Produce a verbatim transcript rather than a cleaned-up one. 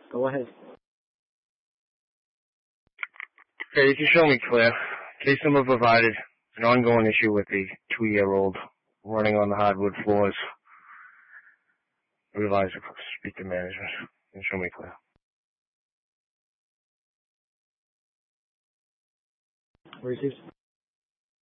Go ahead. Okay, you can show me, Claire. Case number provided. An ongoing issue with the two-year-old running on the hardwood floors. Revise to speak to management. You can show me, Claire. Received.